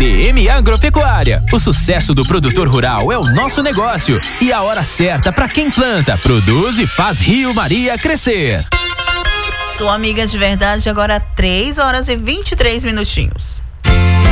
DM Agropecuária. O sucesso do produtor rural é o nosso negócio e a hora certa para quem planta, produz e faz Rio Maria crescer. Sua amiga de verdade, agora 3 horas e 23 minutinhos.